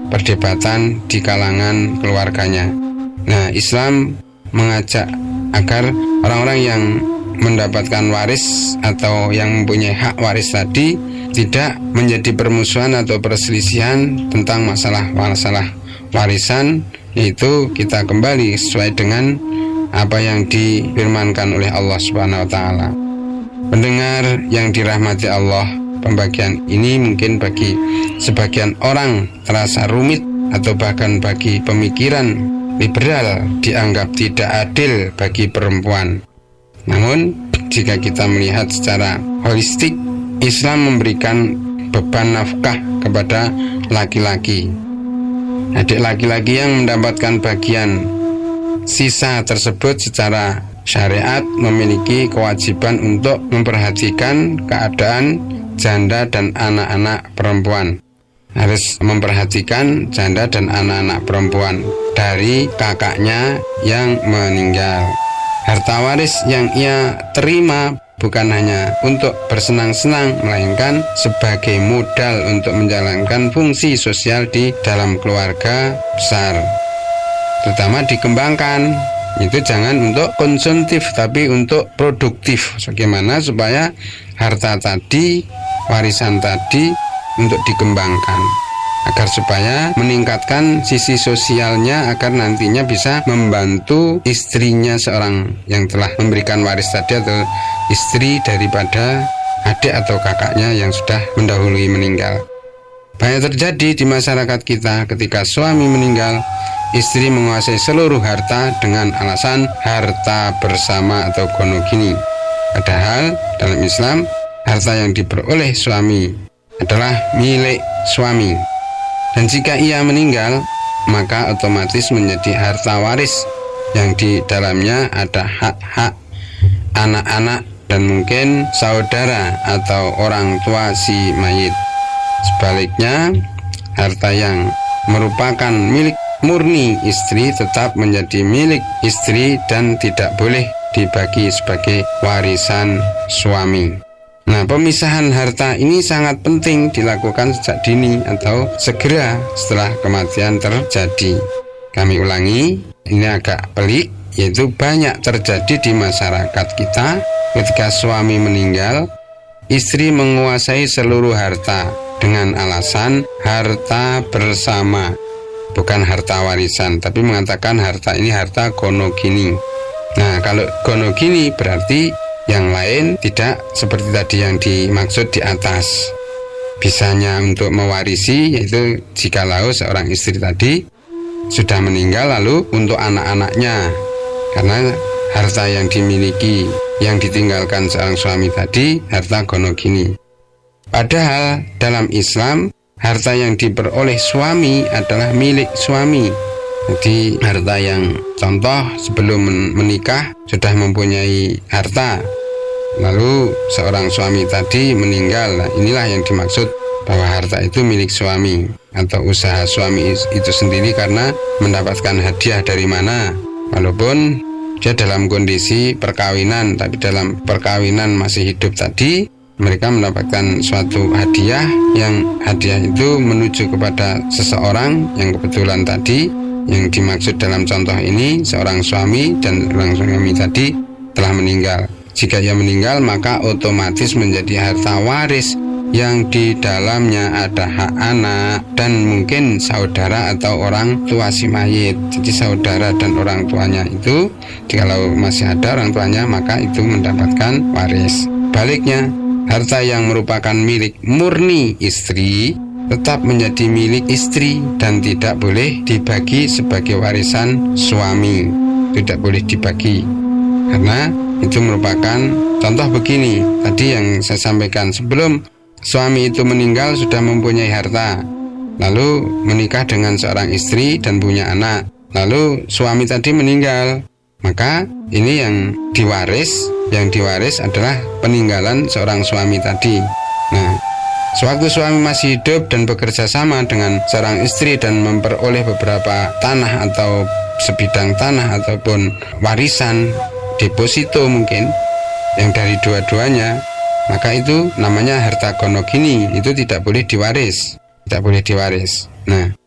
perdebatan di kalangan keluarganya. Nah, Islam mengajak agar orang-orang yang mendapatkan waris atau yang mempunyai hak waris tadi tidak menjadi permusuhan atau perselisihan tentang masalah warisan, yaitu kita kembali sesuai dengan apa yang difirmankan oleh Allah Subhanahu wa taala. Pendengar yang dirahmati Allah, pembagian ini mungkin bagi sebagian orang terasa rumit atau bahkan bagi pemikiran liberal dianggap tidak adil bagi perempuan. Namun, jika kita melihat secara holistik, Islam memberikan beban nafkah kepada laki-laki. Adik laki-laki yang mendapatkan bagian sisa tersebut secara syariat memiliki kewajiban untuk memperhatikan keadaan janda dan anak-anak perempuan. Harus memperhatikan janda dan anak-anak perempuan dari kakaknya yang meninggal. Harta waris yang ia terima bukan hanya untuk bersenang-senang, melainkan sebagai modal untuk menjalankan fungsi sosial di dalam keluarga besar. Terutama dikembangkan, itu jangan untuk konsumtif tapi untuk produktif. Bagaimana supaya harta tadi, warisan tadi untuk dikembangkan, agar supaya meningkatkan sisi sosialnya, agar nantinya bisa membantu istrinya seorang yang telah memberikan waris tadi atau istri daripada adik atau kakaknya yang sudah mendahului meninggal. Banyak terjadi di masyarakat kita ketika suami meninggal, istri menguasai seluruh harta dengan alasan harta bersama atau gonogini. Padahal dalam Islam, harta yang diperoleh suami adalah milik suami. Dan jika ia meninggal, maka otomatis menjadi harta waris yang di dalamnya ada hak-hak anak-anak dan mungkin saudara atau orang tua si mayit. Sebaliknya, harta yang merupakan milik murni istri tetap menjadi milik istri dan tidak boleh dibagi sebagai warisan suami. Nah, pemisahan harta ini sangat penting dilakukan sejak dini atau segera setelah kematian terjadi. Kami ulangi, ini agak pelik, yaitu banyak terjadi di masyarakat kita ketika suami meninggal, istri menguasai seluruh harta dengan alasan harta bersama. Bukan harta warisan, tapi mengatakan harta ini harta gonogini. Nah, kalau gonogini berarti yang lain tidak seperti tadi yang dimaksud di atas. Bisanya untuk mewarisi, yaitu jikalau seorang istri tadi sudah meninggal, lalu untuk anak-anaknya, karena harta yang dimiliki, yang ditinggalkan seorang suami tadi harta gonogini. Padahal dalam Islam, harta yang diperoleh suami adalah milik suami. Jadi harta yang contoh sebelum menikah sudah mempunyai harta, lalu seorang suami tadi meninggal. Nah, inilah yang dimaksud bahwa harta itu milik suami atau usaha suami itu sendiri karena mendapatkan hadiah dari mana. Walaupun dia dalam kondisi perkawinan, tapi dalam perkawinan masih hidup tadi, mereka mendapatkan suatu hadiah, yang hadiah itu menuju kepada seseorang yang kebetulan tadi, yang dimaksud dalam contoh ini seorang suami, dan orang suami tadi telah meninggal. Jika ia meninggal, maka otomatis menjadi harta waris yang di dalamnya ada hak anak dan mungkin saudara atau orang tua si mayit. Jadi saudara dan orang tuanya itu, jikalau masih ada orang tuanya, maka itu mendapatkan waris. Baliknya, harta yang merupakan milik murni istri tetap menjadi milik istri dan tidak boleh dibagi sebagai warisan suami. Tidak boleh dibagi, karena itu merupakan contoh begini. Tadi yang saya sampaikan, sebelum suami itu meninggal sudah mempunyai harta, lalu menikah dengan seorang istri dan punya anak, lalu suami tadi meninggal, maka ini yang diwaris adalah peninggalan seorang suami tadi. Nah, sewaktu suami masih hidup dan bekerja sama dengan seorang istri dan memperoleh beberapa tanah atau sebidang tanah ataupun warisan deposito mungkin yang dari dua-duanya, maka itu namanya harta gonogini, itu tidak boleh diwaris. Nah,